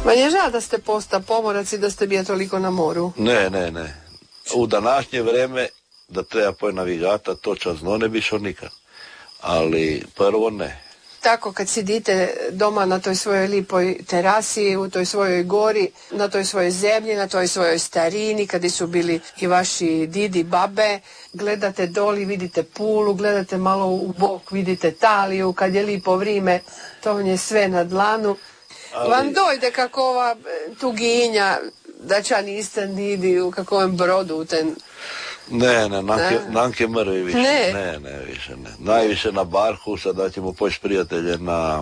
Ma je žal da ste posta pomorac i da ste bio toliko na moru? Ne. U današnje vreme da treba poj navigata, točan zno ne bi šao nikad. Ali prvo ne. Tako kad sidite doma na toj svojoj lipoj terasi, u toj svojoj gori, na toj svojoj zemlji, na toj svojoj starini, kad su bili i vaši didi, babe, gledate doli, vidite Pulu, gledate malo u bok, vidite Taliju, kad je lipo vrime, to vam je sve na dlanu. Ali... Vam dojde kako ova tuginja, da ča niste nidi u kakvom brodu u ten... Ne, nanke mrvi više. Ne, više ne. Najviše na barku, sada ćemo poći prijatelje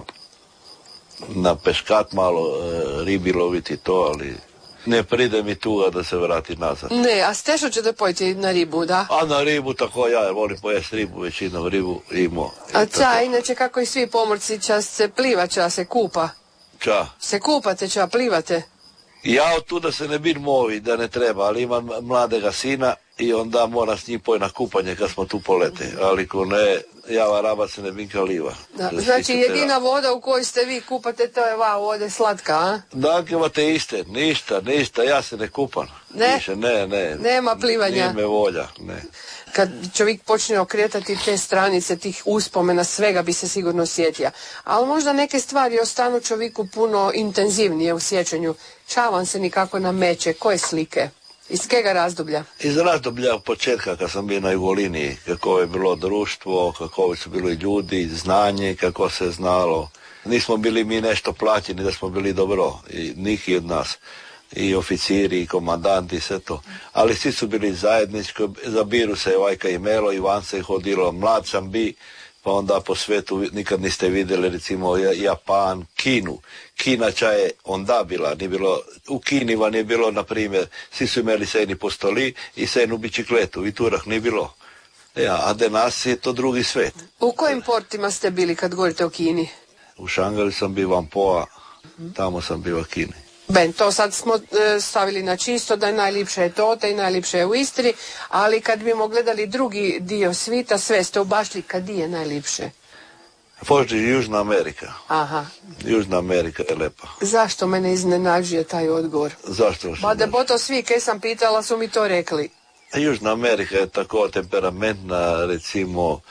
na peškat malo, ribi loviti to, ali ne pride mi tuga da se vrati nazad. Ne, a Stešo ćete pojti na ribu, da? A na ribu tako ja volim pojesti ribu, većinom ribu imao. A ča, inače kako i svi pomorci, ča se pliva, ča se kupa? Ča? Se kupate, ča plivate? Ja od tu da se ne bi movi, da ne treba, ali imam mladega sina i onda mora s njim poj na kupanje kad smo tu polete, ali ko ne, java raba se ne binka liva. Da, znači jedina voda u kojoj ste vi kupate, to je vode slatka, a? Dakle, imate iste, ništa, ja se ne kupam. Ne? Više, ne. Nema plivanja? Nije me volja, ne. Kad čovjek počne okretati te stranice, tih uspomena, svega bi se sigurno sjetio. Ali možda neke stvari ostanu čovjeku puno intenzivnije u sjećanju. Čavan se nikako nameće, koje slike? Iz kega razdoblja? Iz razdoblja početka kad sam bio na Jugoliniji, kako je bilo društvo, kako su bili ljudi, znanje, kako se znalo. Nismo bili mi nešto plaćeni da smo bili dobro, i niki od nas. I oficiri, i komandanti, i sve to. Ali svi su bili zajednički, za biru se Vajka i Melo, Ivan se hodilo, mlad sam bi, pa onda po svetu nikad niste vidjeli recimo Japan, Kinu. Kina ča je onda bila, nije bilo, u Kini vam je bilo, na primjer, svi su imali sejni postoli i sejnu bicikletu, i turah nije bilo. A danas je to drugi svet. U kojim portima ste bili kad govorite o Kini? U Šangali sam bio Vampoa, tamo sam bio u Kini. Ben, to sad smo stavili na čisto da je najljepše je to, da je najljepše je u Istri, ali kad bimo gledali drugi dio svita, sve ste obašli, kad je najljepše? Pošto je Južna Amerika. Aha. Južna Amerika je lepa. Zašto mene iznenađuje taj odgovor? Zašto? Ba da bo to svi, kaj sam pitala, su mi to rekli. Južna Amerika je tako temperamentna, recimo,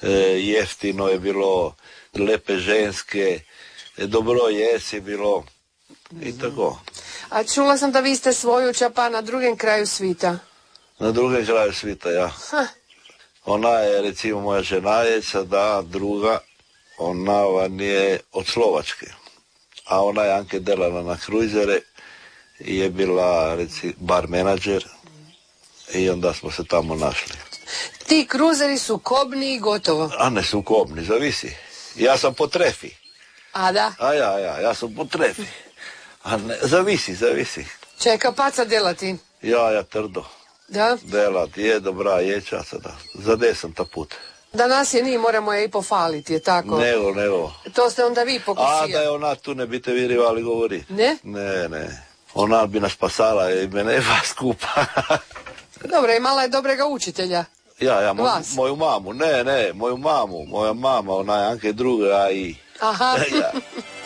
jeftino je bilo, lepe ženske, dobro jesi bilo i tako. A čula sam da vi ste svoju čapa na drugem kraju svita. Na drugem kraju svita, ja. Ona je, recimo, moja žena je sada druga, ona van je od Slovačke. A ona je Anke delala na kruzere i je bila, recimo, bar menadžer i onda smo se tamo našli. Ti kruzeri su kobni i gotovo. A ne su kobni, zavisi. Ja sam po trefi. A da? A ja sam po trefi. A ne, zavisi. Čeka paca delati? Ja trdo. Da? Delat je dobra ječa sada. Za 10 put. Danas je ni, moramo je i pofaliti, je tako? Nego. To ste onda vi pokusija. A da je ona tu ne biste virivali govori. Ne? Ne. Ona bi nas spasala i mene i vas skupa. Dobro, imala je dobrega učitelja. Moju mamu. Ne, moju mamu. Moja mama, ona je Anke druga i... Aha. Ja.